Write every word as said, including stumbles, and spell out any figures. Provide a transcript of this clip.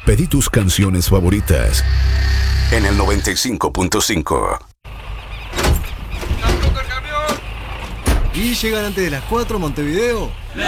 Pedí tus canciones favoritas en el noventa y cinco punto cinco. ¿Y llegan antes de las cuatro Montevideo?